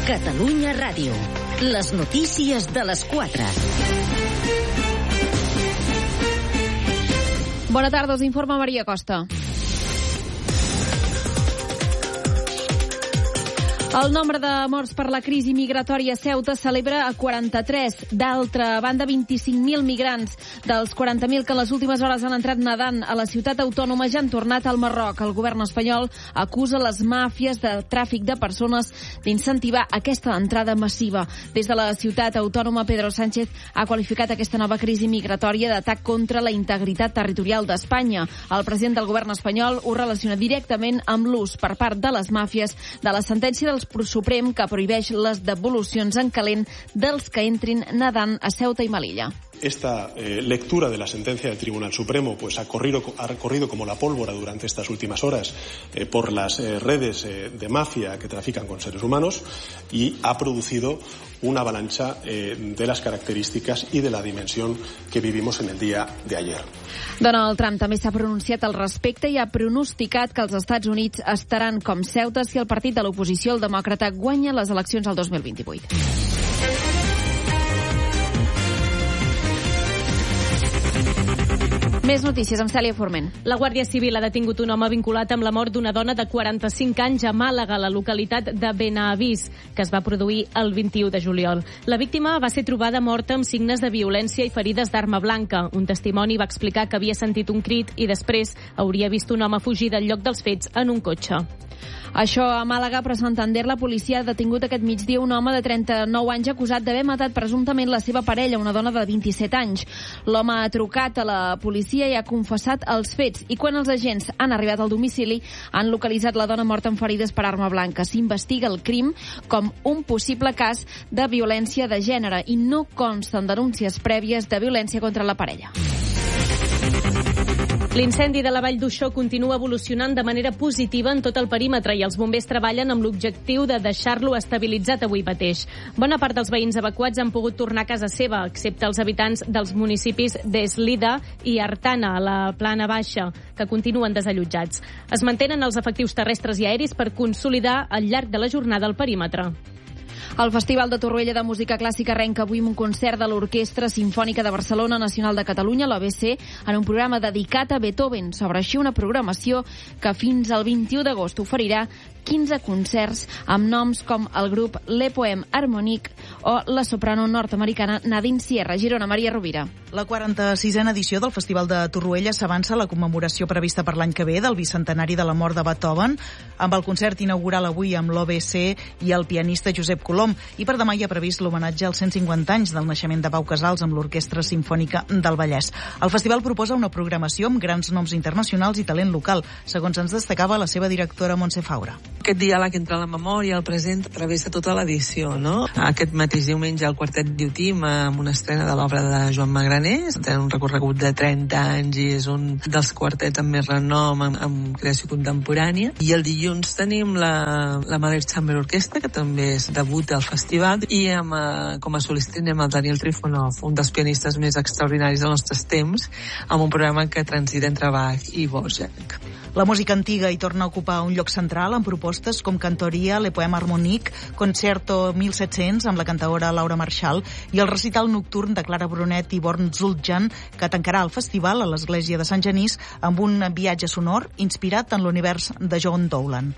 Catalunya Ràdio. Les notícies de les 4. Bona tarda, us informa Maria Costa. El nombre de morts per la crisi migratòria a Ceuta celebra a 43. D'altra banda, 25.000 migrants dels 40.000 que en les últimes hores han entrat nedant a la ciutat autònoma ja han tornat al Marroc. El govern espanyol acusa les màfies de tràfic de persones d'incentivar aquesta entrada massiva. Des de la ciutat autònoma, Pedro Sánchez ha qualificat aquesta nova crisi migratòria d'atac contra la integritat territorial d'Espanya. El president del govern espanyol ho relaciona directament amb l'ús per part de les màfies de la sentència del Suprem que prohibeix les devolucions en calent dels que entrin nedant a Ceuta i Melilla. Esta lectura de la sentencia del Tribunal Supremo ha corrido como la pólvora durante estas últimas horas por las redes de mafia que trafican con seres humanos y ha producido una avalancha de las características y de la dimensión que vivimos en el día de ayer. Donald Trump també s'ha pronunciat al respecte i ha pronosticat que els Estats Units estaran com Ceuta si el partit de l'oposició, el demòcrata, guanya les eleccions al 2028. Més notícies amb Cèlia Forment. La Guàrdia Civil ha detingut un home vinculat amb la mort d'una dona de 45 anys a Màlaga, a la localitat de Benavís, que es va produir el 21 de juliol. La víctima va ser trobada morta amb signes de violència i ferides d'arma blanca. Un testimoni va explicar que havia sentit un crit i després hauria vist un home fugir del lloc dels fets en un cotxe. Això a Màlaga, però a Santander la policia ha detingut aquest migdia un home de 39 anys acusat d'haver matat presumptament la seva parella, una dona de 27 anys. L'home ha trucat a la policia i ha confessat els fets i quan els agents han arribat al domicili han localitzat la dona morta amb ferides per arma blanca. S'investiga el crim com un possible cas de violència de gènere i no consten denúncies prèvies de violència contra la parella. L'incendi de la Vall d'Uixó continua evolucionant de manera positiva en tot el perímetre i els bombers treballen amb l'objectiu de deixar-lo estabilitzat avui mateix. Bona part dels veïns evacuats han pogut tornar a casa seva, excepte els habitants dels municipis d'Eslida i Artana, a la plana baixa, que continuen desallotjats. Es mantenen els efectius terrestres i aeris per consolidar al llarg de la jornada el perímetre. El Festival de Torroella de Música Clàssica arrenca avui amb un concert de l'Orquestra Simfònica de Barcelona Nacional de Catalunya, l'OBC, en un programa dedicat a Beethoven. S'obre així una programació que fins al 21 d'agost oferirà 15 concerts amb noms com el grup Le Poème Harmonique o la soprano nord-americana Nadine Sierra. Girona, Maria Rovira. La 46a edició del Festival de Torroella s'avança a la commemoració prevista per l'any que ve del bicentenari de la mort de Beethoven, amb el concert inaugural avui amb l'OBC i el pianista Josep Colom. I per demà hi ha previst l'homenatge als 150 anys del naixement de Pau Casals amb l'Orquestra Simfònica del Vallès. El festival proposa una programació amb grans noms internacionals i talent local, segons ens destacava la seva directora Montse Faura. Aquest diàleg entre la memòria i el present travessa tota l'edició, no? Aquest mateix diumenge el Quartet Diotim amb una estrena de l'obra de Joan Magranés, té un recorregut de 30 anys i és un dels quartets amb més renom en creació contemporània. I el dilluns tenim la Mahler Chamber Orquestra, que també és debut al festival, i com a solista anem el Daniel Trifonov, un dels pianistes més extraordinaris dels nostres temps, amb un programa que transita entre Bach i Dvořák. La música antiga hi torna a ocupar un lloc central amb propostes com Cantoria, Le Poème Harmonique, Concerto 1700 amb la cantaora Laura Marchal i el recital nocturn de Clara Brunet i Born Zuljan, que tancarà el festival a l'església de Sant Genís amb un viatge sonor inspirat en l'univers de John Dowland.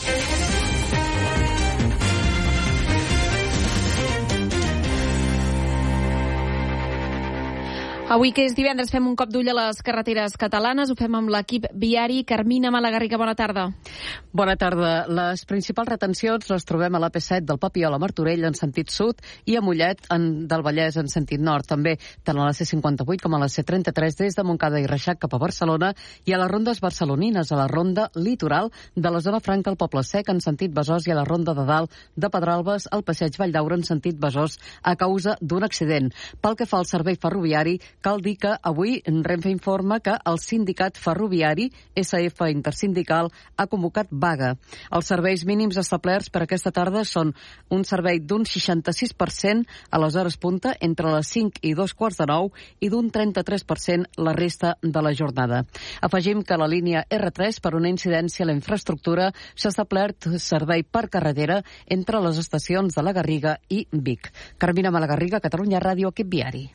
Avui, que és divendres, fem un cop d'ull a les carreteres catalanes. Ho fem amb l'equip viari. Carmina Malagarriga, bona tarda. Bona tarda. Les principals retencions les trobem a l'AP7 del Papiol a Martorell en sentit sud i a Mollet del Vallès en sentit nord. També tant a la C58 com a la C33 des de Montcada i Reixac cap a Barcelona i a les rondes barcelonines, a la ronda litoral de la zona franca al Poble Sec en sentit Besòs i a la ronda de dalt de Pedralbes al passeig Valldaura en sentit Besòs a causa d'un accident. Pel que fa al servei ferroviari, cal dir que avui Renfe informa que el sindicat ferroviari SF Intersindical ha convocat vaga. Els serveis mínims establerts per aquesta tarda són un servei d'un 66% a les hores punta entre les 5 i 2:45 i d'un 33% la resta de la jornada. Afegim que la línia R3, per una incidència a la infraestructura, s'ha establert servei per carretera entre les estacions de la Garriga i Vic. Carmina Malagarriga, Catalunya Ràdio, Equip Viari.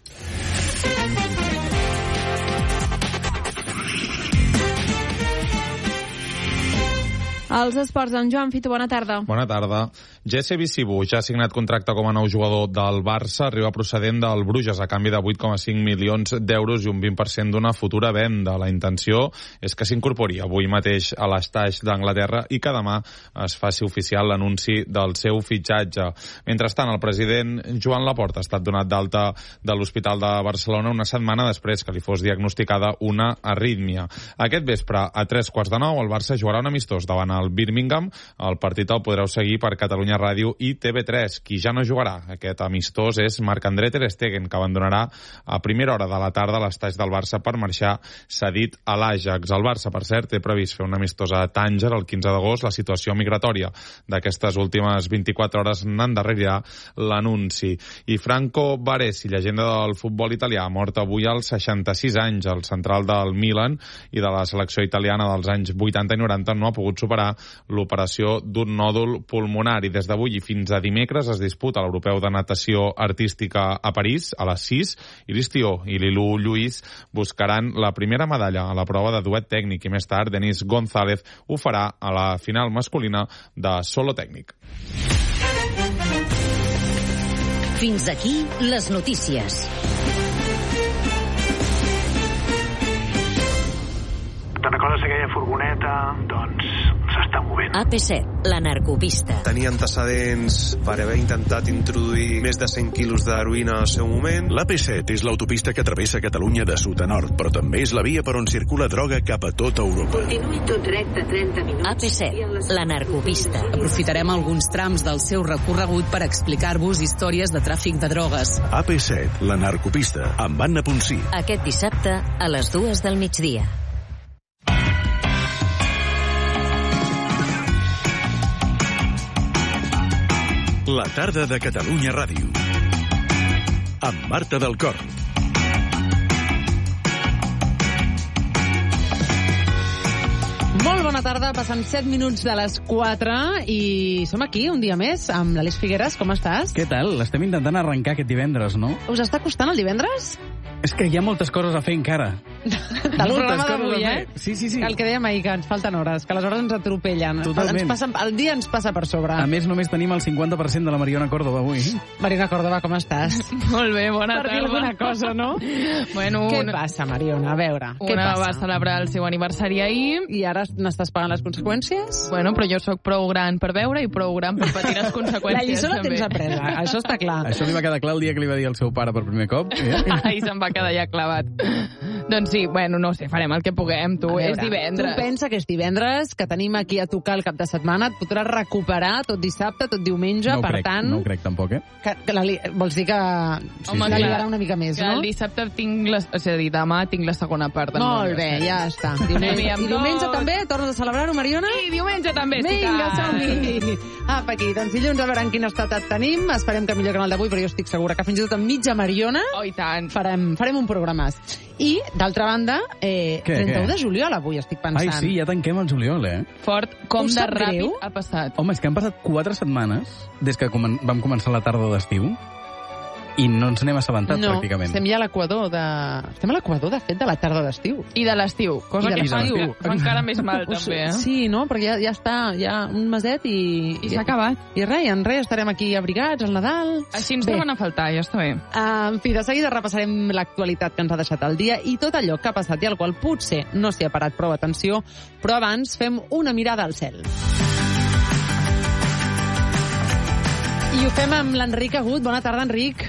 Els esports, en Joan Fito, bona tarda. Bona tarda. Jesse Bissibu ja ha signat contracte com a nou jugador del Barça, arriba procedent del Bruges a canvi de 8,5 milions d'euros i un 20% d'una futura venda. La intenció és que s'incorpori avui mateix a l'Estaix d'Anglaterra i que demà es faci oficial l'anunci del seu fitxatge. Mentrestant, el president Joan Laporta ha estat donat d'alta de l'Hospital de Barcelona una setmana després que li fos diagnosticada una arrítmia. Aquest vespre, a 8:45, el Barça jugarà un amistós davant el Birmingham. El partit el podreu seguir per Catalunya Ràdio i TV3. Qui ja no jugarà aquest amistós és Marc-André ter Stegen, que abandonarà a primera hora de la tarda l'Estaix del Barça per marxar cedit a l'Ajax. El Barça, per cert, té previst fer un amistós a Tànger el 15 d'agost. La situació migratòria d'aquestes últimes 24 hores n'endarrerirà l'anunci. I Franco Baresi, llegenda del futbol italià, ha mort avui als 66 anys. El central del Milan i de la selecció italiana dels anys 80 i 90 no ha pogut superar l'operació d'un nòdul pulmonar i des d'avui i fins a dimecres es disputa l'Europeu de Natació Artística a París a les 6 i l'Istió i Lilú Lluís buscaran la primera medalla a la prova de duet tècnic i més tard Denis González ho farà a la final masculina de solo tècnic. Fins aquí les notícies. Te'n recordes aquella furgoneta? Doncs s'està movent. AP7, la narcopista. Tenia antecedents per haver intentat introduir més de 100 quilos d'heroïna al seu moment. L'AP7 és l'autopista que travessa Catalunya de sud a nord, però també és la via per on circula droga cap a tota Europa. Continuï tot recte 30 minuts. AP7, la narcopista. Aprofitarem alguns trams del seu recorregut per explicar-vos històries de tràfic de drogues. AP7, la narcopista, amb Anna Ponsí. Aquest dissabte a les 2 del migdia. La tarda de Catalunya Ràdio. Amb Marta del Cor. Molt bona tarda, passen 7 minuts de les 4 i som aquí un dia més amb l'Aleix Figueres. Com estàs? Què tal? L'estem intentant arrencar aquest divendres, no? Us està costant el divendres? És que hi ha moltes coses a fer encara. Del programa d'avui, Sí. El que dèiem ahir, que ens falten hores, que les hores ens atropellen. Totalment. El dia ens passa per sobre. A més, només tenim el 50% de la Mariona Córdoba avui. Mariona Córdoba, com estàs? Molt bé, bona tarda. Per dir alguna cosa, no? Bueno, què passa, Mariona? A veure, què una passa? va celebrar el seu aniversari ahir. I ara n'estàs pagant les conseqüències? Bueno, però jo sóc prou gran per veure i prou gran per patir les conseqüències. La lliçó la tens apresa, això està clar. Això li va quedar clar el dia que li va dir al seu pare per primer cop. Ahir se'm va quedar ja clavat. Doncs sí, bueno, no sé, farem el que puguem, tu. Veure, és divendres. Tu pensa que és divendres, que tenim aquí a tocar el cap de setmana, et podràs recuperar tot dissabte, tot diumenge, no per crec, tant... No ho crec tampoc, vols dir que la liarà una mica més, que no? El dissabte tinc és a dir, demà tinc la segona part del Molt bé, ja està. I diumenge també tornes a celebrar-ho, Mariona? I diumenge també, sí. Vinga, som-hi! Apa, aquí, doncs dilluns a veure en quin estat et tenim. Esperem que millor que en el d'avui, però jo estic segura que fins i tot amb mitja Mariona farem un programàs. I, d'altra banda, 31 de juliol avui estic pensant. Ai, sí, ja tanquem el juliol, Fort, com de ràpid ha passat. Home, és que han passat 4 setmanes des que vam començar la tarda d'estiu i no ens n'hem assabentat, pràcticament. Estem ja a l'equador de fet, de la tarda d'estiu. I de l'estiu, cosa que fa encara més mal, també, Sí, no? Perquè ja està, ja un meset i s'ha acabat. I res, en res, estarem aquí abrigats, al Nadal... Així ens troben a faltar, ja està bé. En fi, de seguida repassarem l'actualitat que ens ha deixat el dia i tot allò que ha passat i al qual potser no s'hi ha parat prou atenció, però abans fem una mirada al cel. I ho fem amb l'Enric Agut. Bona tarda, Enric.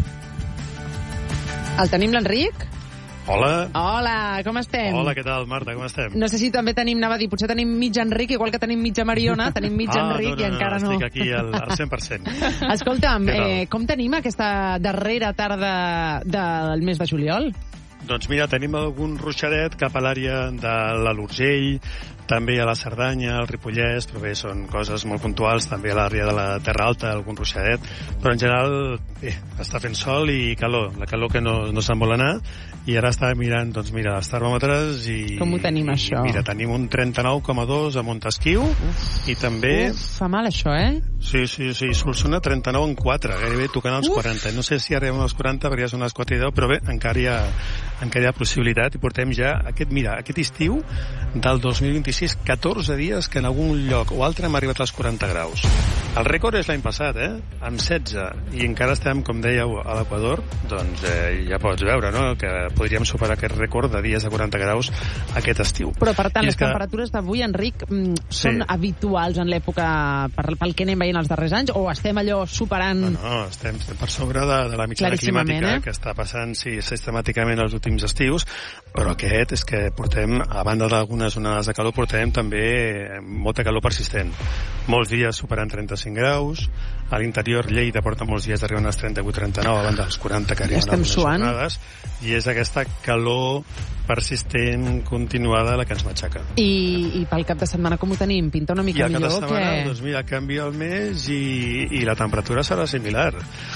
El tenim, l'Enric? Hola. Hola, com estem? Hola, què tal, Marta, com estem? No sé si també tenim, anava a dir, potser tenim mig Enric, igual que tenim mitja Mariona, tenim mig Enric i encara no. Estic aquí al 100%. Escolta'm, com tenim aquesta darrera tarda del mes de juliol? Doncs mira, tenim algun ruixadet cap a l'àrea de l'Urgell, també a la Cerdanya, al Ripollès, però bé, són coses molt puntuals, també a l'àrea de la Terra Alta, algun ruixadet, però en general està fent sol i calor, la calor que no se'n vol anar, i ara estava mirant, doncs mira, els termòmetres i... Com ho tenim, això? Mira, tenim un 39,2 a Montesquiu, i també... Fa mal, això, Sí, Solsona 39,4, gairebé tocant els 40. No sé si arribem als 40, perquè ja són les 4 i 10, però bé, encara hi ha possibilitat, i portem ja aquest estiu del 2026, 14 dies que en algun lloc o altre hem arribat als 40 graus. El rècord és l'any passat, amb 16, i encara estem, com dèieu, a l'Equador, doncs ja pots veure, no?, que podríem superar aquest rècord de dies de 40 graus aquest estiu. Però, per tant, les temperatures d'avui, Enric, són habituals en l'època pel que anem veient els darrers anys, o estem allò superant... No, estem per sobre de la mitjana climàtica que està passant sistemàticament els últims estius, però aquest és que portem, a banda d'algunes onades de calor, portem també molta calor persistent. Molts dies superant 35 graus, a l'interior Lleida porta molts dies arribant als 38-39, a banda dels 40 que arriben algunes jornades, i és aquesta calor persistent, continuada, la que ens matxaca. I pel cap de setmana com ho tenim? Pinta una mica millor? I el cap de setmana, doncs mira, canvia el mes i la temperatura serà similar.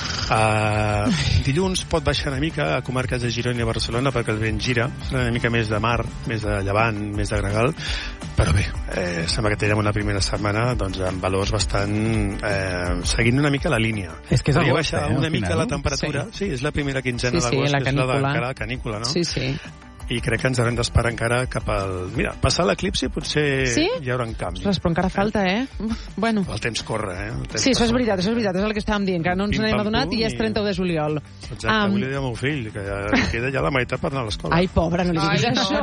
Dilluns pot baixar una mica a comarques de Girona i Barcelona perquè el vent gira, serà una mica més de mar, més de llevant, més de gregal, però bé, sembla que tindrem una primera setmana doncs, amb valors bastant seguint una mica la línia. És que és podria baixar una mica la temperatura. Sí, és la primera quinzena d'agost, que és la de canícula, no? Sí. I crec que ens haurem d'esperar encara cap al... Mira, passar l'eclipsi potser hi haurà un canvi. Ostres, però encara falta, Bueno. El temps corre, Sí, això és veritat, és el que estàvem dient, que no ens n'hem adonat i és 31 de juliol. Exacte, avui li deia al meu fill, que queda ja la meitat per anar a l'escola. Ai, pobre, no li diguis això.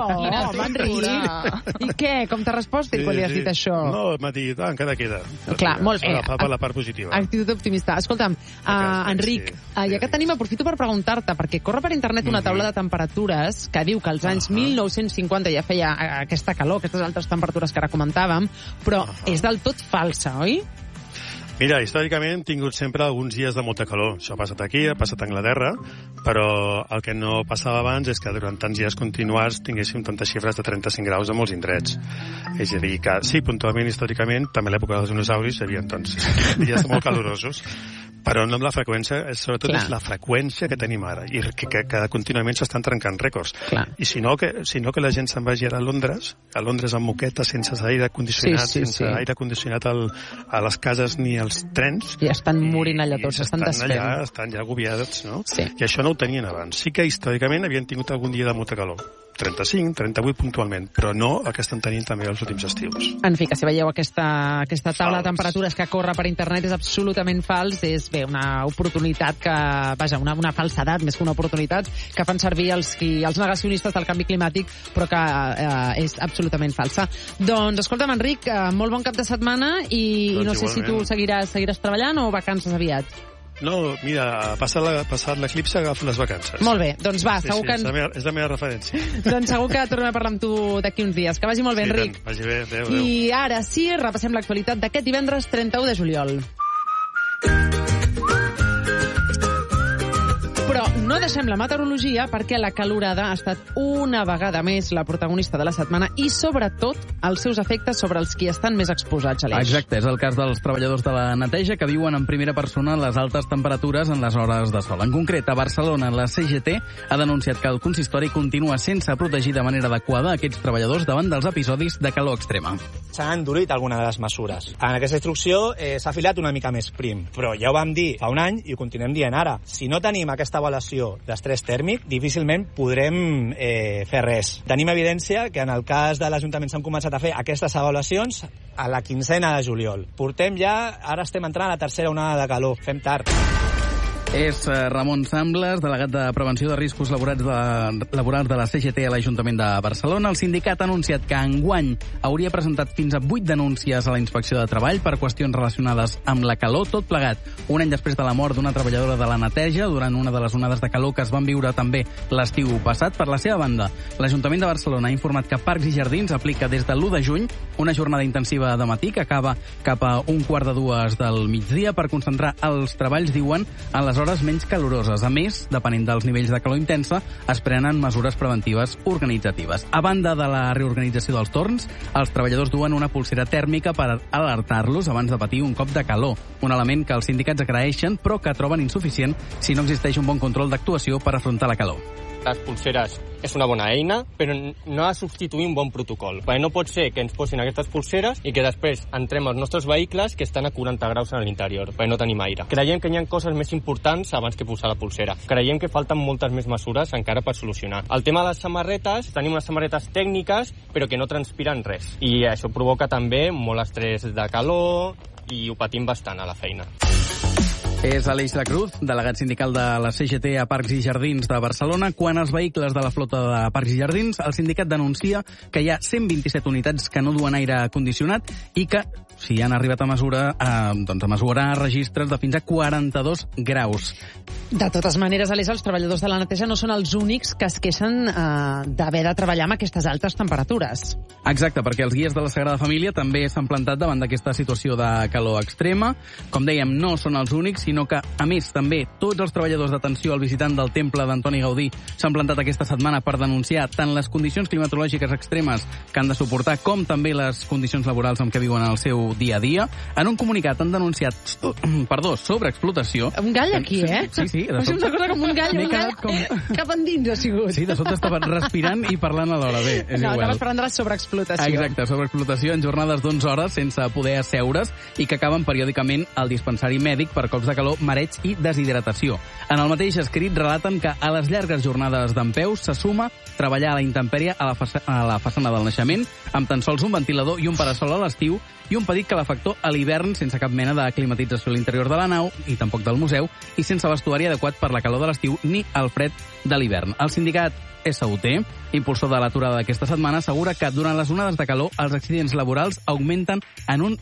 Enric. I què? Com t'ha respost quan li has dit això? No, m'ha dit, encara queda. Clar, molt bé. Per la part positiva. Actitud optimista. Escolta'm, Enric, ja que tenim, aprofito per preguntar-te, perquè corre per internet una taula de temperatures que diu que als anys 1950 ja feia aquesta calor, aquestes altres temperatures que ara comentàvem, però és del tot falsa, oi? Mira, històricament hem tingut sempre alguns dies de molta calor. Això ha passat aquí, ha passat a Anglaterra, però el que no passava abans és que durant tants dies continuats tinguéssim tantes xifres de 35 graus a molts indrets. És a dir, que sí, puntualment, històricament, també a l'època dels dinosauris hi havia doncs, dies molt calorosos, però no amb la freqüència, sobretot és la freqüència que tenim ara, i que contínuament s'estan trencant rècords. I si no que la gent se'n vagi a Londres amb moquetes, sense aire condicionat, sense aire condicionat a les cases ni als trens. I estan morint allà tots, estan desfent. Estan ja agobiats, no? Sí. I això no ho tenien abans. Sí que històricament havien tingut algun dia de molta calor. 35, 38 puntualment, però no el que estan tenint també els últims estius. En fi, que si veieu aquesta taula de temperatures que corre per internet és absolutament fals, és bé, una oportunitat que, vaja, una falsedat més que una oportunitat que fan servir els negacionistes del canvi climàtic, però que és absolutament falsa. Doncs, escolta'm, Enric, molt bon cap de setmana i no sé si tu seguiràs treballant o vacances aviat. No, mira, passat l'eclipse agafo les vacances. Molt bé, doncs va, segur que... És la meva referència. Doncs segur que tornem a parlar amb tu d'aquí uns dies. Que vagi molt bé, Enric. Vagi bé, adéu. I ara sí, repassem l'actualitat d'aquest divendres 31 de juliol. Però no deixem la meteorologia perquè la calorada ha estat una vegada més la protagonista de la setmana i, sobretot, els seus efectes sobre els qui estan més exposats a l'eix. Exacte, és el cas dels treballadors de la neteja que viuen en primera persona les altes temperatures en les hores de sol. En concret, a Barcelona, la CGT ha denunciat que el consistori continua sense protegir de manera adequada aquests treballadors davant dels episodis de calor extrema. S'han endurit alguna de les mesures. En aquesta instrucció s'ha afilat una mica més prim, però ja ho vam dir fa un any i ho continuem dient ara. Si no tenim aquesta avaluació d'estrès tèrmic, difícilment podrem fer res. Tenim evidència que en el cas de l'Ajuntament s'han començat a fer aquestes avaluacions a la 15ena de juliol. Ara estem entrant a la tercera onada de calor. Fem tard. És Ramon Sambles, delegat de Prevenció de Riscos Laborals de la CGT a l'Ajuntament de Barcelona. El sindicat ha anunciat que enguany hauria presentat fins a 8 denúncies a la Inspecció de Treball per qüestions relacionades amb la calor, tot plegat un any després de la mort d'una treballadora de la neteja durant una de les onades de calor que es van viure també l'estiu passat. Per la seva banda, l'Ajuntament de Barcelona ha informat que Parcs i Jardins aplica des de l'1 de juny una jornada intensiva de matí que acaba cap a 1:45 del migdia per concentrar els treballs, diuen, en les les hores menys caloroses. A més, depenent dels nivells de calor intensa, es prenen mesures preventives organitzatives. A banda de la reorganització dels torns, els treballadors duen una pulsera tèrmica per alertar-los abans de patir un cop de calor, un element que els sindicats agraeixen però que troben insuficient si no existeix un bon control d'actuació per afrontar la calor. Les pulseres és una bona eina, però no ha de substituir un bon protocol. Perquè no pot ser que ens posin aquestes pulseres i que després entrem als nostres vehicles que estan a 40 graus en l'interior, perquè no tenim aire. Creiem que hi ha coses més importants abans que posar la pulsera. Creiem que falten moltes més mesures encara per solucionar. El tema de les samarretes, tenim unes samarretes tècniques, però que no transpiren res. I això provoca també molt estrès de calor i ho patim bastant a la feina. És Aleix de Cruz, delegat sindical de la CGT a Parcs i Jardins de Barcelona. Quan als vehicles de la flota de Parcs i Jardins, el sindicat denuncia que hi ha 127 unitats que no duen aire condicionat i que, si han arribat a mesurar registres de fins a 42 graus. De totes maneres, Aleix, els treballadors de la neteja no són els únics que es queixen d'haver de treballar amb aquestes altes temperatures. Exacte, perquè els guies de la Sagrada Família també s'han plantat davant d'aquesta situació de calor extrema. Com dèiem, no són els únics, sinó que, a més, també tots els treballadors d'atenció al visitant del temple d'Antoni Gaudí s'han plantat aquesta setmana per denunciar tant les condicions climatològiques extremes que han de suportar com també les condicions laborals amb què viuen el seu dia a dia. En un comunicat han denunciat sobreexplotació. Un gall aquí, eh? Sí. Va ser una cosa com un gall, cap endins ha sigut. Sí, de sobte estava respirant i parlant alhora. Bé, és igual. Anaves parlant de la sobreexplotació. Exacte, sobreexplotació en jornades d'11 hores sense poder asseure's i que acaben periòdicament al dispensari mèdic per cops de calor, mareig i deshidratació. En el mateix escrit relaten que a les llargues jornades dempeus se suma treballar a la intempèrie a la façana del naixement, amb tan sols un ventilador i un parasol a l'estiu i un petit calefactor a l'hivern sense cap mena de climatització a l'interior de la nau i tampoc del museu i sense vestuari adequat per la calor de l'estiu ni el fred de l'hivern. El sindicat SUT, impulsor de l'aturada d'aquesta setmana, assegura que durant les onades de calor els accidents laborals augmenten en un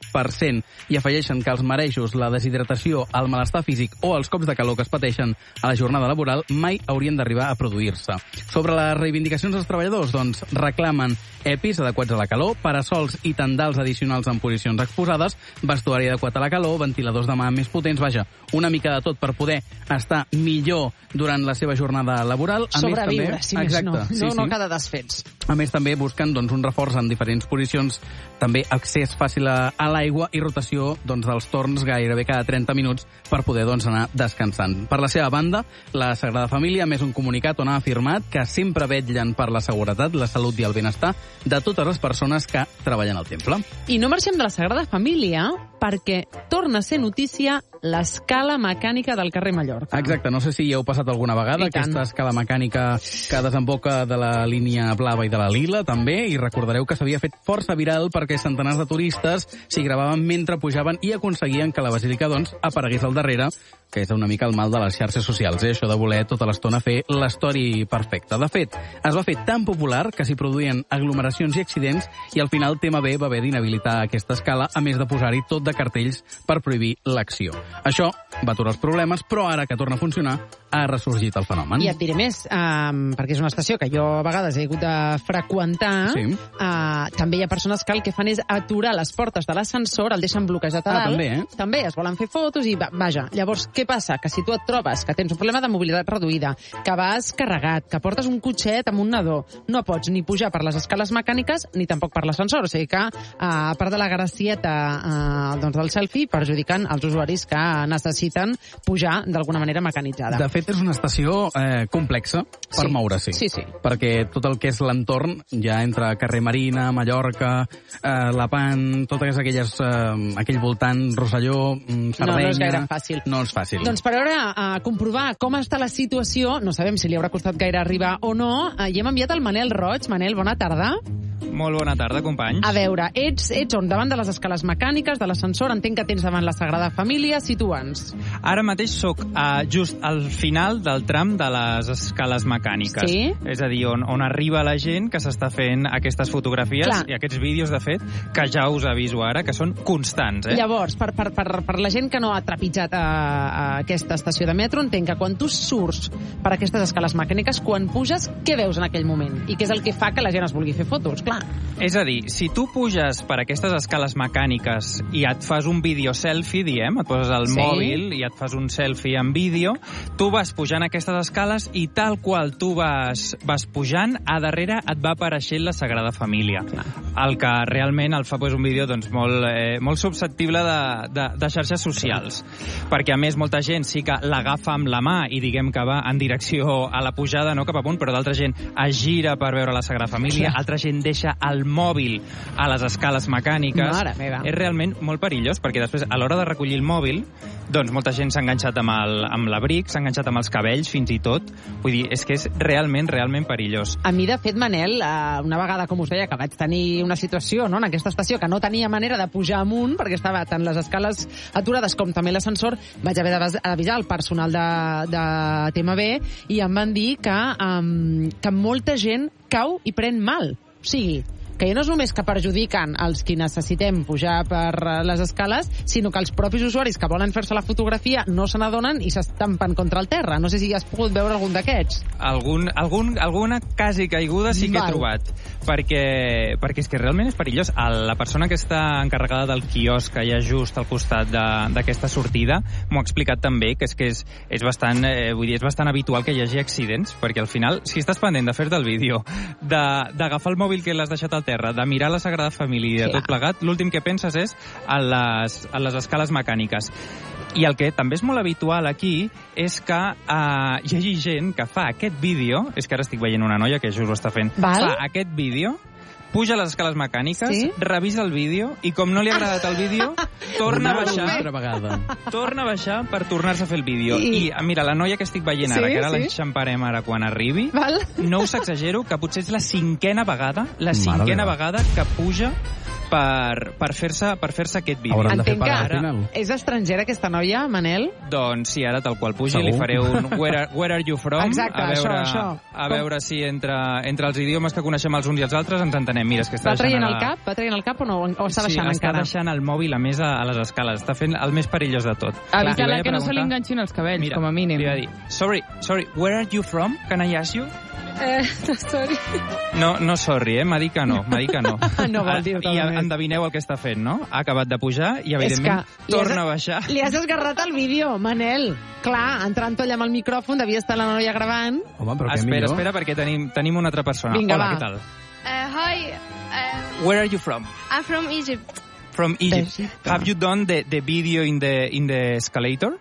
17% i afegeixen que els marejos, la deshidratació, el malestar físic o els cops de calor que es pateixen a la jornada laboral mai haurien d'arribar a produir-se. Sobre les reivindicacions dels treballadors, doncs, reclamen EPIs adequats a la calor, parasols i tendals addicionals en posicions exposades, vestuari adequat a la calor, ventiladors de mà més potents, vaja, una mica de tot per poder estar millor durant la seva jornada laboral. Sobreviure, si més no. No quedar desfets. A més, també busquen un reforç en diferents posicions, també accés fàcil a l'aigua i rotació dels torns gairebé cada 30 minuts per poder anar descansant. Per la seva banda, la Sagrada Família ha més un comunicat on ha afirmat que sempre vetllen per la seguretat, la salut i el benestar de totes les persones que treballen al temple. I no marxem de la Sagrada Família perquè torna a ser notícia l'escala mecànica del carrer Mallorca. Exacte, no sé si hi heu passat alguna vegada, aquesta escala mecànica que desemboca de la línia blava i de la lila, també, i recordareu que s'havia fet força viral perquè centenars de turistes s'hi gravaven mentre pujaven i aconseguien que la basílica, aparegués al darrere, que és una mica el mal de les xarxes socials, això de voler tota l'estona fer l'història perfecta. De fet, es va fer tan popular que s'hi produïen aglomeracions i accidents i al final TMB va haver d'inhabilitar aquesta escala, a més de posar-hi tot de cartells per prohibir l'acció. Això va aturar els problemes, però ara que torna a funcionar, ha ressorgit el fenomen. I et diré més, perquè és una estació que jo a vegades he hagut de freqüentar, també hi ha persones que el que fan és aturar les portes de l'ascensor, el deixen bloquejat a dalt. També es volen fer fotos i vaja. Llavors, què passa? Que si tu et trobes que tens un problema de mobilitat reduïda, que vas carregat, que portes un cotxet amb un nadó, no pots ni pujar per les escales mecàniques ni tampoc per l'ascensor. O sigui que, a part de la gracieta del selfie, perjudicant els usuaris que necessiten pujar d'alguna manera mecanitzada. De fet, és una estació complexa per moure-s'hi. Sí. Perquè tot el que és l'entorn, ja entre carrer Marina, Mallorca, Lepant, totes aquelles, aquell voltant, Rosselló, Sardenya... No és gaire fàcil. No és fàcil. Doncs per ara, comprovar com està la situació, no sabem si li haurà costat gaire arribar o no, i hem enviat el Manel Roig. Manel, bona tarda. Molt bona tarda, companys. A veure, ets on? Davant de les escales mecàniques, de l'ascensor, entenc que tens davant la Sagrada Família, situa'ns. Ara mateix sóc just al final del tram de les escales mecàniques. Sí? És a dir, on arriba la gent que s'està fent aquestes fotografies i aquests vídeos, de fet, que ja us aviso ara, que són constants. Llavors, per la gent que no ha trepitjat a aquesta estació de metro, entenc que quan tu surts per aquestes escales mecàniques, quan puges, què veus en aquell moment? I què és el que fa que la gent es vulgui fer fotos? Clar. És a dir, si tu puges per aquestes escales mecàniques i et fas un vídeo selfie, diem, et poses el mòbil i et fas un selfie en vídeo, tu vas pujant aquestes escales i tal qual tu vas pujant, a darrere et va apareixent la Sagrada Família. El que realment el fa un vídeo molt susceptible de xarxes socials. Perquè, a més, molta gent sí que l'agafa amb la mà i diguem que va en direcció a la pujada, no cap amunt, però d'altra gent es gira per veure la Sagrada Família, altra gent deixa el mòbil a les escales mecàniques. Mare meva. És realment molt perillós, perquè després, a l'hora de recollir el mòbil, doncs molta gent s'ha enganxat amb l'abric, s'ha enganxat amb els cabells, fins i tot. Vull dir, és que és realment perillós. A mi, de fet, Manel, una vegada, com us deia, que vaig tenir una situació en aquesta estació que no tenia manera de pujar amunt, perquè estava tant les escales aturades com també l'ascensor, vaig haver d'avisar el personal de TMB i em van dir que molta gent cau i pren mal. O sigui, que ja no és només que perjudiquen els qui necessitem pujar per les escales, sinó que els propis usuaris que volen fer-se la fotografia no se n'adonen i s'estampen contra el terra. No sé si has pogut veure algun d'aquests. Alguna quasi caiguda sí que he trobat, perquè és que realment és perillós. La persona que està encarregada del quiosc que hi ha just al costat d'aquesta sortida m'ho ha explicat també, que és bastant habitual que hi hagi accidents, perquè al final, si estàs pendent de fer-te el vídeo, d'agafar el mòbil que l'has deixat al terra, de mirar la Sagrada Família i de tot plegat, l'últim que penses és en les escales mecàniques. I el que també és molt habitual aquí és que hi hagi gent que fa aquest vídeo, és que ara estic veient una noia que just ho està fent, fa aquest vídeo, puja a les escales mecàniques, revisa el vídeo i com no li ha agradat el vídeo, torna a baixar per tornar-se a fer el vídeo. I mira, la noia que estic veient ara, que ara l'enxamparem ara quan arribi, no us exagero que potser és la cinquena vegada que puja per fer-se aquest vídeo. Entenc que és estrangera aquesta noia, Manel? Doncs sí, ara tal qual pugi li faré un Where are you from? Exacte, això. A veure si entre els idiomes que coneixem els uns i els altres ens entenem. Mira, és que està traient el cap o no? O està baixant encara? Sí, està deixant el mòbil a més a les escales. Està fent el més perillós de tot. Evita que no se li enganxin els cabells, com a mínim. Li va dir, sorry, where are you from? Can I ask you? No, sorry. No, sorry, m'ha dit que no. No vol dir I endevineu el que està fent, no? Ha acabat de pujar i, evidentment, torna a baixar. Li has esgarrat el vídeo, Manel. Clar, entrant tot allà amb el micròfon, devia estar la noia gravant. Home, però què millor? Espera, perquè tenim una altra persona. Vinga, hola, va. què tal? Hi. Where are you from? I'm from Egypt. From Egypt. Have you done the video in the escalator?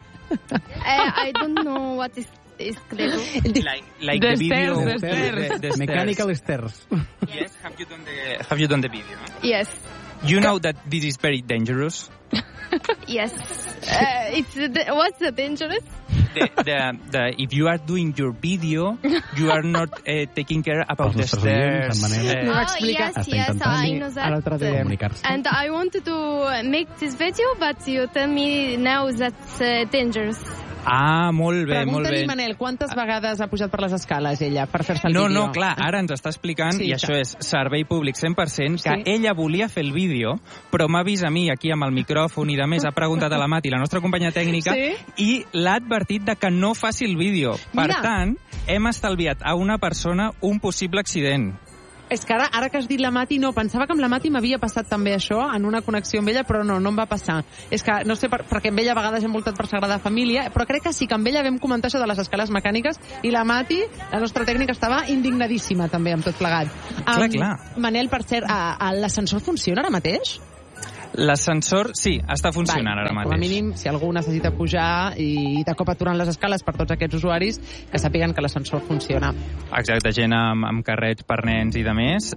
I don't know what is escalator. Like the video, the stairs. Mechanical stairs. Yes, have you done the video? Yes. You know that this is very dangerous? Yes. What's the dangerous? If you are doing your video, you are not taking care about the stairs. Yes, I know that. And I wanted to make this video, but you tell me now that's dangerous. Ah, molt bé, molt bé. Pregunta-li, Manel, quantes vegades ha pujat per les escales ella per fer-se el vídeo? No, clar, ara ens està explicant, i això és servei públic 100%, que ella volia fer el vídeo, però m'ha vist a mi aquí amb el micròfon i de més ha preguntat a la Mati, la nostra companya tècnica, i l'ha advertit de que no faci el vídeo. Per tant, hem estalviat a una persona un possible accident. És que ara que has dit la Mati, no, pensava que amb la Mati m'havia passat també això en una connexió amb ella, però no em va passar. És que, no sé, perquè amb ella a vegades hem voltat per Sagrada Família, però crec que sí que amb ella vam comentar això de les escales mecàniques i la Mati, la nostra tècnica, estava indignadíssima també amb tot plegat. Clar. Manel, per cert, l'ascensor funciona ara mateix? L'ascensor, sí, està funcionant ara mateix. Com a mínim, si algú necessita pujar i de cop aturant les escales per tots aquests usuaris, que sàpiguen que l'ascensor funciona. Exacte, gent amb carrets per nens i de més,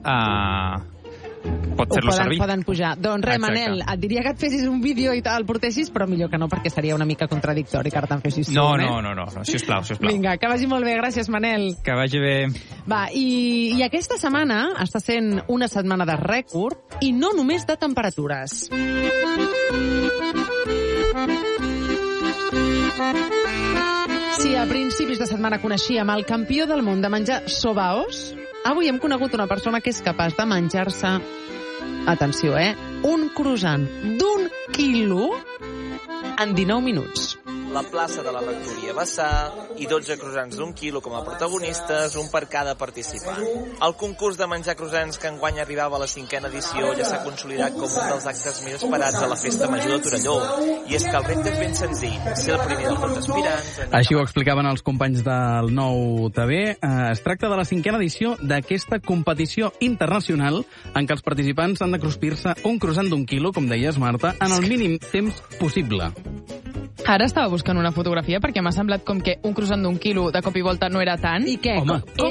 pot fer-lo servir. Poden pujar. Doncs res, Manel, et diria que et fessis un vídeo i el portessis, però millor que no, perquè seria una mica contradictori que ara te'n fessis tu. No, sisplau. Vinga, que vagi molt bé, gràcies, Manel. Que vagi bé. Va, i aquesta setmana està sent una setmana de rècord, i no només de temperatures. Si a principis de setmana coneixíem el campió del món de menjar sobaos, avui hem conegut una persona que és capaç de menjar-se, atenció, un croissant d'1 quilo en 19 minuts. la plaça de la Rectoria Bassà i 12 croissants d'1 quilo com a protagonistes, un per cada participant. El concurs de menjar croissants que enguany arribava a la 5ª edició ja s'ha consolidat com un dels actes més esperats a la Festa Major de Torelló. I és que el repte és ben senzill, ser el primer dels 12 aspirants... Així ho explicaven els companys del Nou TV. Es tracta de la 5ª edició d'aquesta competició internacional en què els participants han de cruspir-se un croissant d'1 quilo, com deies, Marta, en el mínim temps possible. Ara estava buscant una fotografia perquè m'ha semblat com que un croissant d'1 quilo de cop i volta no era tant. I què?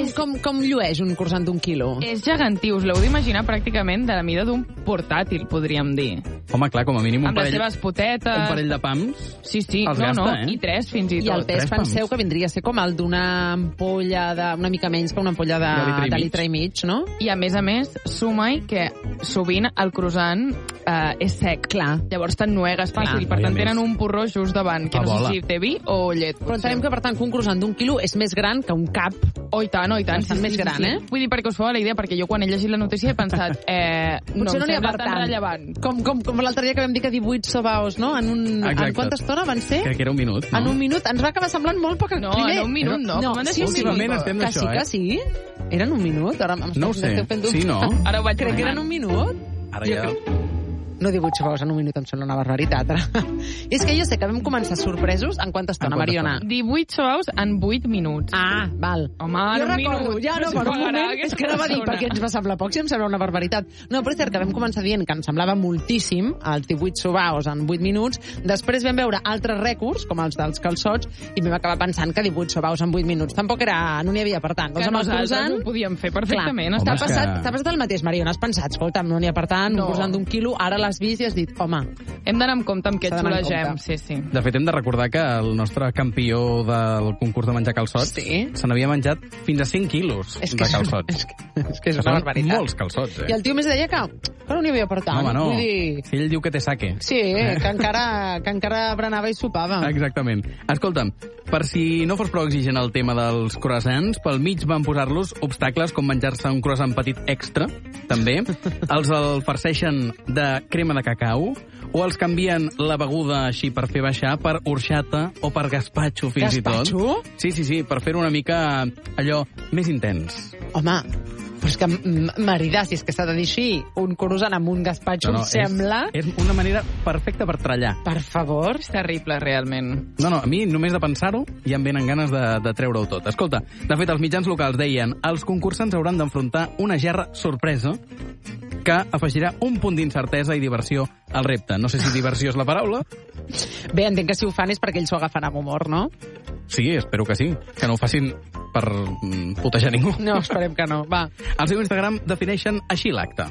Com llueix un croissant d'1 quilo? És gegantí, us l'heu d'imaginar pràcticament de la mida d'un portàtil, podríem dir. Home, clar, com a mínim amb les seves potetes... Un parell de pams. Sí, els gasta, I 3 fins i tot. I el pes penseu que vindria a ser com el d'una ampolla una mica menys que una ampolla de litre i mig, no? I a més, suma-hi que sovint el croissant és sec. Clar. Llavors t'ennuegues fàcil, per tant tenen un porró just davant, que no sé si té vi o llet. Però entenem que, per tant, que un croissant d'1 quilo és més gran que un cap. Oh, i tant. Bastant més gran, eh? Vull dir, perquè us feu la idea, perquè jo quan he llegit la notícia he pensat potser no n'hi ha per tant rellevant. Com l'altre dia que vam dir que 18 sobaos, no? En quanta estona van ser? Crec que era un minut, no? En un minut. Ens va acabar semblant molt poc. No, en un minut no. Últimament estem d'això, Que sí? Eren un minut? No ho sé. Sí, no? Ara ho vaig crec que eren un minut. Ara ja... No 18 sobaos en un minut, em sembla una barbaritat. És que jo sé que vam començar sorpresos en quanta estona, Mariona? 18 sobaos en 8 minuts. Ah, val. Home, jo recordo, ja no, per un moment, és que anava a dir, perquè ens va semblar poc, si em sembla una barbaritat. No, però és cert que vam començar dient que ens semblava moltíssim, els 18 sobaos en 8 minuts, després vam veure altres rècords, com els dels calçots, i vam acabar pensant que 18 sobaos en 8 minuts tampoc no n'hi havia per tant. Que nosaltres ho podíem fer perfectament. T'ha passat el mateix, Mariona, has pensat, escolta, no n'hi ha per tant, un croissant d'1 quilo, ara l'has vist i has dit, home... Hem d'anar amb compte amb què xulegem. Sí. De fet, hem de recordar que el nostre campió del concurs de menjar calçots se n'havia menjat fins a 100 quilos de calçots. És que és una barbaritat. Molts calçots, I el tio més deia que no n'hi havia per tant. Home, no. Vull dir... Si ell diu que té saque. Sí, que encara berenava i sopava. Exactament. Escolta'm, per si no fos prou exigent el tema dels croissants, pel mig van posar-los obstacles com menjar-se un croissant petit extra, també. Els el farceixen de crema de cacau, o els canvien la beguda així per fer baixar per horxata o per gaspatxo, fins i tot. Gaspatxo? Sí, per fer una mica allò més intens. Home, però és que maridar, si és que s'ha de dir així, un croissant amb un gaspatxo, em sembla... És una manera perfecta per trallar. Per favor. És terrible, realment. No, a mi només de pensar-ho ja em venen ganes de treure-ho tot. Escolta, de fet, els mitjans locals deien els concursants hauran d'enfrontar una gerra sorpresa que afegirà un punt d'incertesa i diversió al repte. No sé si diversió és la paraula. Bé, entenc que si ho fan és perquè ells s'ho agafen amb humor, no? Sí, espero que sí. Que no ho facin per putejar ningú. No, esperem que no. Va. Al seu Instagram defineixen així l'acte.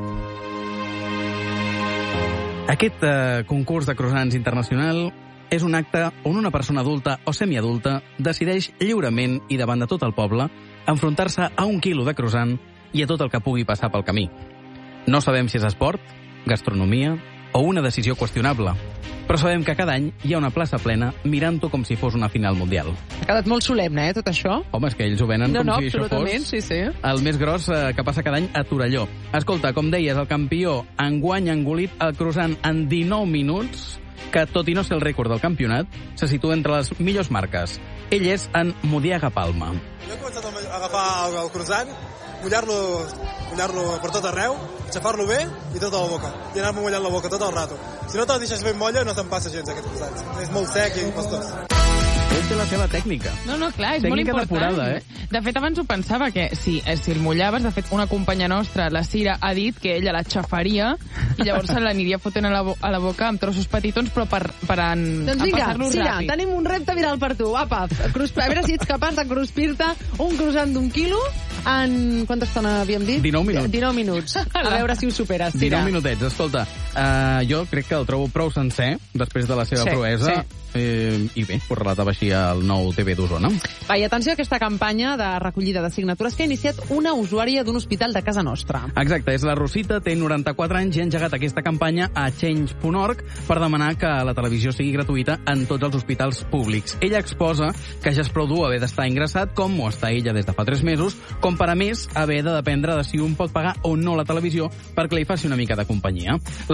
Aquest concurs de croissants internacional és un acte on una persona adulta o semiadulta decideix lliurement i davant de tot el poble enfrontar-se a 1 quilo de croissant i a tot el que pugui passar pel camí. No sabem si és esport, gastronomia o una decisió qüestionable, però sabem que cada any hi ha una plaça plena mirant-ho com si fos una final mundial. Ha quedat molt solemne, tot això? Home, és que ells ho venen com si això fos sí. El més gros que passa cada any a Torelló. Escolta, com deies, el campió enguany ha engolit el croissant en 19 minuts, que, tot i no ser el rècord del campionat, se situa entre les millors marques. Ell és en Mudiaga Palma. Jo he començat a agafar el croissant, mullar-lo per tot arreu, xafar-lo bé i tota la boca. I anar-me mullant la boca tot el rato. Si no te'l deixes ben molla, no te'n passa gens, aquest croissant. És molt sec i pastós. Ell té la seva tècnica. No, clar, és molt important. Depurada, De fet, abans ho pensava, que si el mullaves, de fet, una companya nostra, la Cira, ha dit que ella la xafaria i llavors se l'aniria fotent a la boca amb trossos petitons, però per doncs vinga, Cira, ràpid. Tenim un repte viral per tu. Apa, a veure si ets capaç de cruspir-te un croissant d'1 quilo en... Quanta estona havíem dit? 19 minuts. 19 minuts. A veure si ho superes, Cira. 19 minutets. Escolta, jo crec que el trobo prou sencer després de la seva proesa. I bé, ho relatava així al Nou TV d'Osona. Va, i atenció a aquesta campanya de recollida de signatures que ha iniciat una usuària d'un hospital de casa nostra. Exacte, és la Rosita, té 94 anys i ha engegat aquesta campanya a Change.org per demanar que la televisió sigui gratuïta en tots els hospitals públics. Ella exposa que ja és prou dur haver d'estar ingressat, com ho està ella des de fa 3 mesos, com per a més haver de dependre de si un pot pagar o no la televisió perquè li faci una mica de companyia. La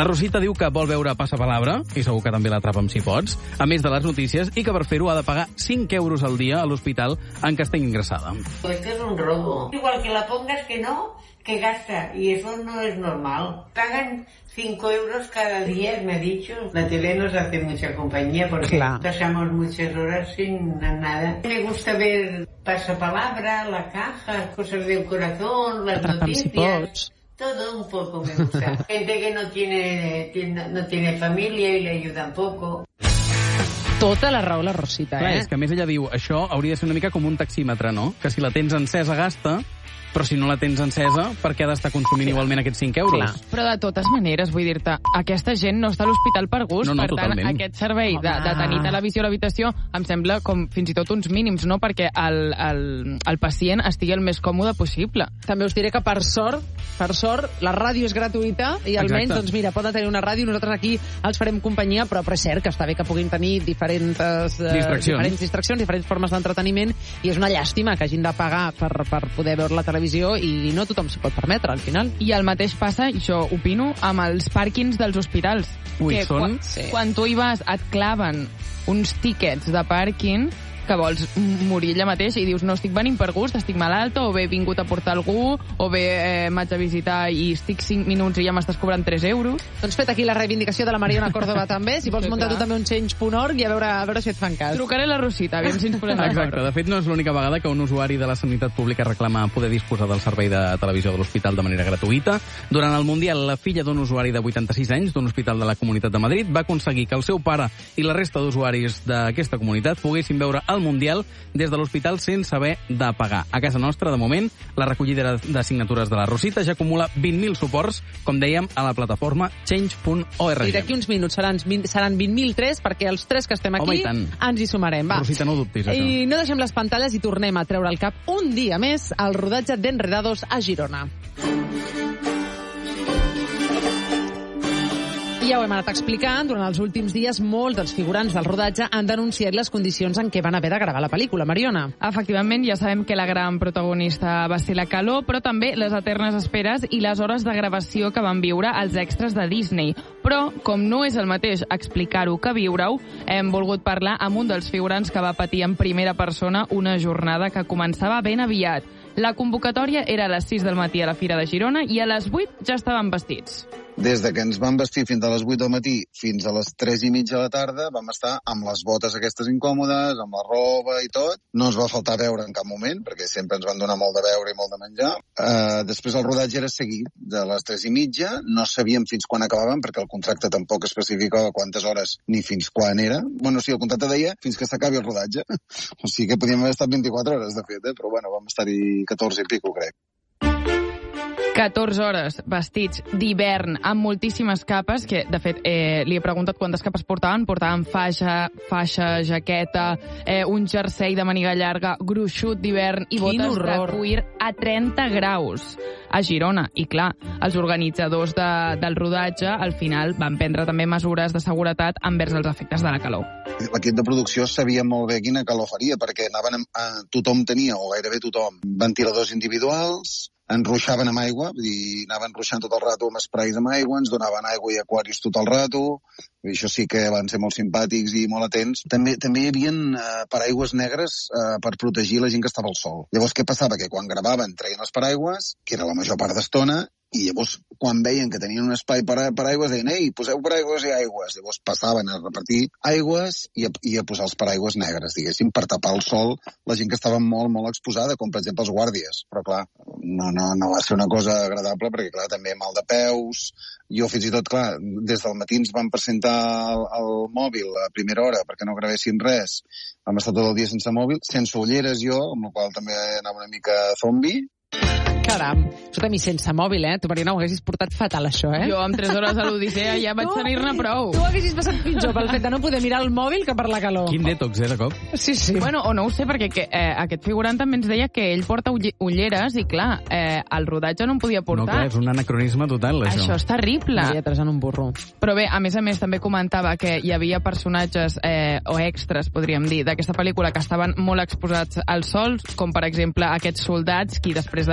Rosita diu que vol veure Passapalabra, i segur que també l'atrapa'm si pots, a més de les notícies, i que per fer-ho ha de pagar 5 euros al dia a l'hospital en què està ingressada. Esto es un robo. Igual que la pongas que no, que gasta, y eso no es normal. Pagan 5 euros cada día, me ha dicho. La tele nos hace mucha compañía porque pasamos muchas horas sin nada. Me gusta ver Pasapalabra, La Caja, Cosas del Corazón, las noticias. Todo un poco me gusta. Gente que no tiene familia y le ayuda un poco. Tota la raó la Rosita, Clar, és que a més ella diu, això hauria de ser una mica com un taxímetre, no? Que si la tens encesa gasta, però si no la tens encesa, per què ha d'estar consumint igualment aquests 5 euros? Clar. Però de totes maneres, vull dir-te, aquesta gent no està a l'hospital per gust, per totalment. tant, aquest servei de tenir televisió a l'habitació em sembla com fins i tot uns mínims, no? Perquè el pacient estigui el més còmode possible. També us diré que per sort, la ràdio és gratuïta i almenys, doncs mira, poden tenir una ràdio, nosaltres aquí els farem companyia, però és cert que està bé que puguin tenir diferents distraccions, diferents formes d'entreteniment, i és una llàstima que hagin de pagar per poder veure la televisió i no tothom s'ho pot permetre, al final. I el mateix passa, i jo opino, amb els pàrquings dels hospitals. Ui, quan tu hi vas, et claven uns tíquets de pàrquing que vols morir allà mateix i dius no estic venint per gust, estic malalta, o bé he vingut a portar algú, o bé m'haig de visitar i estic 5 minuts i ja m'estàs cobrant 3 euros. Doncs fet aquí la reivindicació de la Mariona Córdoba també, si vols muntar tu també un change.org i a veure si et fan cas. Trucaré a la Rosita, aviam si ens posem d'acord. Exacte, de fet no és l'única vegada que un usuari de la sanitat pública reclama poder disposar del servei de televisió de l'hospital de manera gratuïta. Durant el Mundial, la filla d'un usuari de 86 anys d'un hospital de la Comunitat de Madrid va aconseguir que el seu pare i la resta d'usuaris d'aquesta comunitat poguessin veure el Mundial des de l'hospital sense haver de pagar. A casa nostra, de moment, la recollida de signatures de la Rosita ja acumula 20.000 suports, com dèiem, a la plataforma change.org. I d'aquí uns minuts seran 20.003, perquè els 3 que estem aquí ens hi sumarem. Va. Rosita, no ho dubtis, això. I no deixem les pantalles i tornem a treure el cap un dia més al rodatge d'Enredados a Girona. Ja ho hem anat explicant, durant els últims dies molts dels figurants del rodatge han denunciat les condicions en què van haver de gravar la pel·lícula. Mariona. Efectivament, ja sabem que la gran protagonista va ser la calor, però també les eternes esperes i les hores de gravació que van viure els extras de Disney. Però, com no és el mateix explicar-ho que viure-ho, hem volgut parlar amb un dels figurants que va patir en primera persona una jornada que començava ben aviat. La convocatòria era a les 6 del matí a la Fira de Girona i a les 8 ja estaven vestits. Des de que ens vam vestir fins a les 8 del matí fins a les 3:30 de la tarda vam estar amb les botes aquestes incòmodes, amb la roba i tot. No ens va faltar beure en cap moment, perquè sempre ens van donar molt de beure i molt de menjar. Després el rodatge era seguit de les 3:30. No sabíem fins quan acabàvem, perquè el contracte tampoc especificava quantes hores ni fins quan era. Bueno, sí, el contracte deia fins que s'acabi el rodatge. O sigui que podíem haver estat 24 hores, de fet, però bueno, vam estar-hi 14 i pico, crec. 14 hores vestits d'hivern amb moltíssimes capes, que de fet li he preguntat quantes capes portaven. Portaven faixa, jaqueta, un jersei de màniga llarga, gruixut d'hivern i botes de cuir a 30 graus a Girona. I clar, els organitzadors del rodatge al final van prendre també mesures de seguretat envers els efectes de la calor. L'equip de producció sabia molt bé quina calor faria, perquè tothom tenia, o gairebé tothom, ventiladors individuals, ens ruixaven amb aigua, vull dir, anaven ruixant tot el rato amb esprais amb aigua, ens donaven aigua i aquaris tot el rato, i això sí que van ser molt simpàtics i molt atents. També hi havia paraigües negres per protegir la gent que estava al sol. Llavors, què passava? Que quan gravaven treien els paraigües, que era la major part d'estona, i llavors, quan veien que tenien un espai per aigües, deien, ei, poseu paraigües i aigües. Llavors passaven a repartir aigües i a posar els paraigües negres, diguéssim, per tapar el sol la gent que estava molt, molt exposada, com per exemple els guàrdies. Però clar, no va ser una cosa agradable, perquè clar, també mal de peus. Jo fins i tot, clar, des del matí ens van presentar el mòbil a primera hora perquè no gravessin res. Vam estar tot el dia sense mòbil, sense ulleres jo, amb la qual també anava una mica zombi. Caram, escolta, mi sense mòbil, Tu, Mariona, ho haguessis portat fatal, això, Jo, amb 3 hores a l'Odissea, ja vaig tenir-ne prou. Tu haguessis passat pitjor pel fet de no poder mirar el mòbil que per la calor. Quin detox, de cop? Sí. Bueno, o no ho sé, perquè aquest figurant també ens deia que ell porta ulleres i, clar, el rodatge no en podia portar. No, clar, és un anacronisme total, això. Això és terrible. Lletres en un burro. Però bé, a més, també comentava que hi havia personatges o extras, podríem dir, d'aquesta pel·lícula que estaven molt exposats al sol, com per exemple aquests soldats, qui després de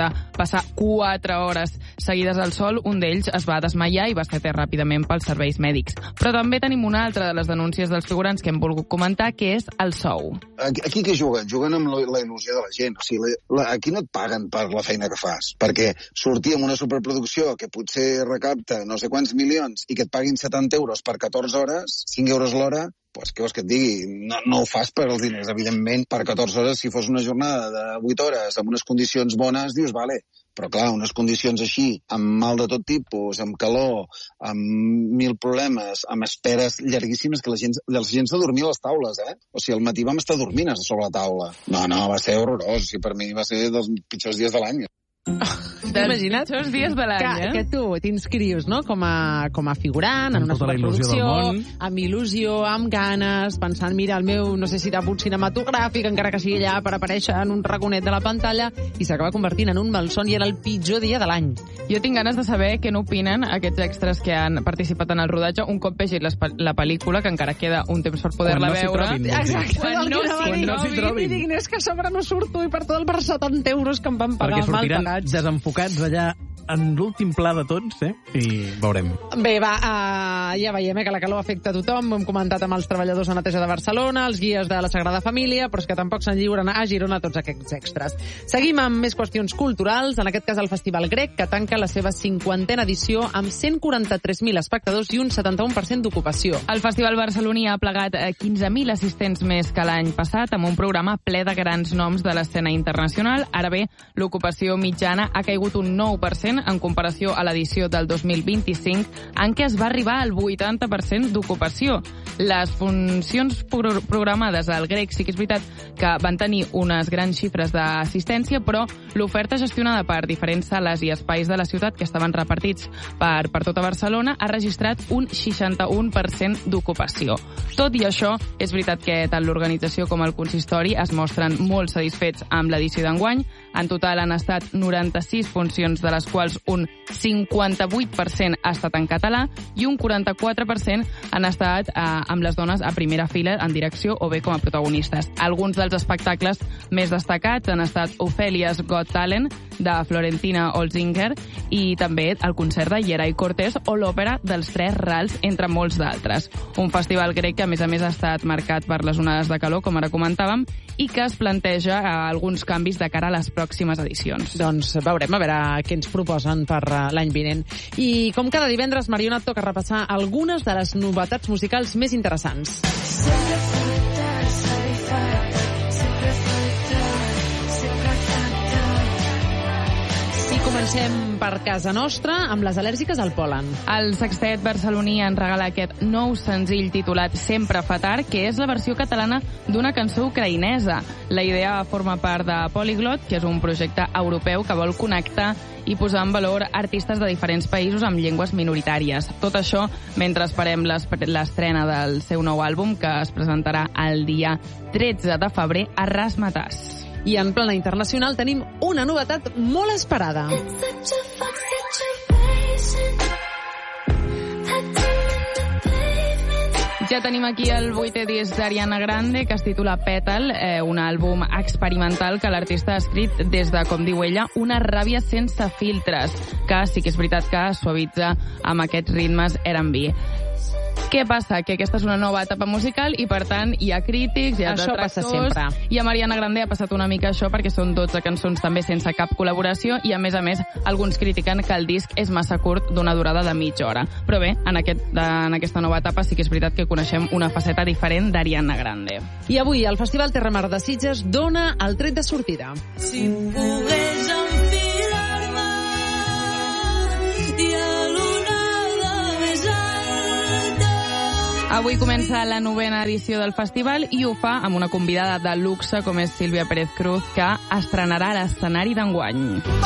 passar 4 hores seguides al sol, un d'ells es va desmaiar i va ser atès ràpidament pels serveis mèdics. Però també tenim una altra de les denúncies dels figurants que hem volgut comentar, que és el sou. Aquí què juguen? Juguen amb la il·lusió de la gent. O sigui, aquí no et paguen per la feina que fas, perquè sortir amb una superproducció que potser recapta no sé quants milions i que et paguin 70 euros per 14 hores, 5 euros l'hora, doncs què vols que et digui? No ho fas per als diners, evidentment. Per 14 hores, si fos una jornada de 8 hores amb unes condicions bones, dius, vale. Però, clar, unes condicions així, amb mal de tot tipus, amb calor, amb 1000 problemes, amb esperes llarguíssimes, que la gent s'ha dormit a les taules, eh? O sigui, al matí vam estar dormint a sobre la taula. No, va ser horrorós. O sigui, per mi va ser dels pitjors dies de l'any. Imagina't els dies de l'any, que tu t'inscrius, no?, com a figurant en una superproducció, amb il·lusió, amb ganes, pensant, mira, el meu, no sé si debut cinematogràfic, encara que sigui allà per aparèixer en un raconet de la pantalla, i s'acaba convertint en un malson i era el pitjor dia de l'any. Jo tinc ganes de saber què n'opinen aquests extras que han participat en el rodatge, un cop vegit la pel·lícula, que encara queda un temps per poder-la veure. Exacte, quan no s'hi trobin. I diguin, és que a sobre no surto i per tot el per 70 euros que em van pagar mal pagats. Desenfocats allà en l'últim pla de tots, i veurem. Bé, ja veiem que la calor afecta a tothom. Ho hem comentat amb els treballadors de neteja de Barcelona, els guies de la Sagrada Família, però és que tampoc se'n lliuren a Girona tots aquests extras. Seguim amb més qüestions culturals, en aquest cas el Festival Grec, que tanca la seva 50a edició amb 143.000 espectadors i un 71% d'ocupació. El Festival barceloní ha plegat 15.000 assistents més que l'any passat, amb un programa ple de grans noms de l'escena internacional. Ara bé, l'ocupació mitjana ha caigut un 9% en comparació a l'edició del 2025, en què es va arribar al 80% d'ocupació. Les funcions programades al Grec sí que és veritat que van tenir unes grans xifres d'assistència, però l'oferta gestionada per diferents sales i espais de la ciutat que estaven repartits per tota Barcelona ha registrat un 61% d'ocupació. Tot i això, és veritat que tant l'organització com el consistori es mostren molt satisfets amb l'edició d'enguany. En total han estat 96 funcions, de les quals un 58% ha estat en català i un 44% han estat amb les dones a primera fila en direcció o bé com a protagonistes. Alguns dels espectacles més destacats han estat Ophelia's Got Talent, de Florentina Olzinger, i també el concert de Yeray Cortés o l'òpera dels Tres Rals, entre molts d'altres. Un festival grec que, a més, ha estat marcat per les onades de calor, com ara comentàvem, i que es planteja alguns canvis de cara a les pròximes edicions. Doncs veurem a veure què ens proposen per l'any vinent. I com cada divendres, Mariona, et toca repassar algunes de les novetats musicals més interessants. Comencem per casa nostra amb les al·lèrgiques al pol·len. El sextet barceloní en regala aquest nou senzill titulat Sempre fa tard, que és la versió catalana d'una cançó ucraïnesa. La idea forma part de Polyglot, que és un projecte europeu que vol connectar i posar en valor artistes de diferents països amb llengües minoritàries. Tot això mentre esperem l'estrena del seu nou àlbum, que es presentarà el dia 13 de febrer a Razzmatazz. I en plana internacional tenim una novetat molt esperada. Ja tenim aquí el 8è disc d'Ariana Grande, que es titula Petal, un àlbum experimental que l'artista ha escrit des de, com diu ella, una ràbia sense filtres, que sí que és veritat que suavitza amb aquests ritmes R&B. Què passa? Que aquesta és una nova etapa musical i, per tant, hi ha crítics, hi ha detractors, i a Mariana Grande ha passat una mica això perquè són 12 cançons també sense cap col·laboració i, a més, alguns critiquen que el disc és massa curt, d'una durada de mitja hora. Però bé, en aquesta nova etapa sí que és veritat que coneixem una faceta diferent d'Ariana Grande. I avui el Festival Terra Mar de Sitges dona el tret de sortida. Si pogués enfilar-me i a l'onada més alta. Avui comença la 9ª edició del festival i ho fa amb una convidada de luxe com és Sílvia Pérez Cruz, que estrenarà l'escenari d'enguany.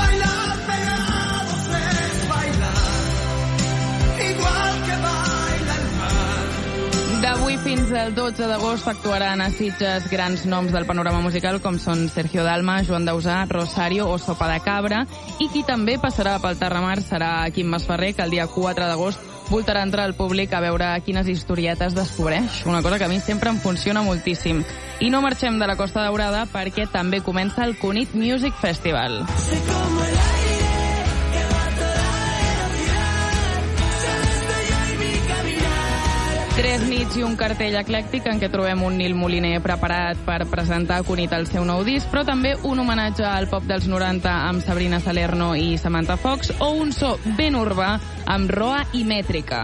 D'avui fins al 12 d'agost actuaran a Sitges grans noms del panorama musical com són Sergio Dalma, Joan Dausà, Rosario o Sopa de Cabra, i qui també passarà pel Terramar serà Quim Masferrer, que el dia 4 d'agost voltarà entrar al públic a veure quines historietes descobreix, una cosa que a mi sempre em funciona moltíssim. I no marxem de la Costa Daurada perquè també comença el Cunit Music Festival. 3 nits i un cartell eclèctic en què trobem un Nil Moliner preparat per presentar a Cunit el seu nou disc, però també un homenatge al pop dels 90 amb Sabrina Salerno i Samantha Fox, o un so ben urbà amb Roa i Mètrica.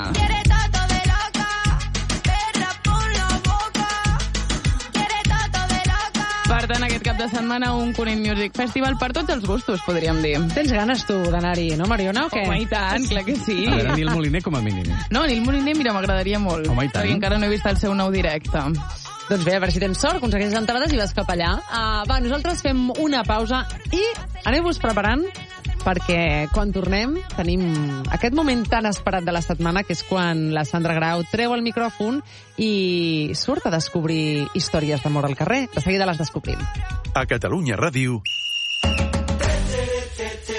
Per tant, aquest cap de setmana un Cunit Music Festival per tots els gustos, podríem dir. Tens ganes tu d'anar-hi, no, Mariona, o què? Home, i tant, clar que sí. A veure, Nil Moliner com a mínim. No, Nil Moliner, mira, m'agradaria molt. Home, i tant. Perquè encara no he vist el seu nou directe. Doncs bé, a veure si tens sort, aconsegueixes entrades i vas cap allà. Va, nosaltres fem una pausa i aneu-vos preparant perquè quan tornem tenim aquest moment tan esperat de la setmana, que és quan la Sandra Grau treu el micròfon i surt a descobrir històries d'amor al carrer. De seguida les descobrim. A Catalunya Ràdio,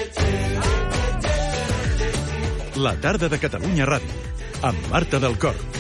la tarda de Catalunya Ràdio, amb Marta del Cor.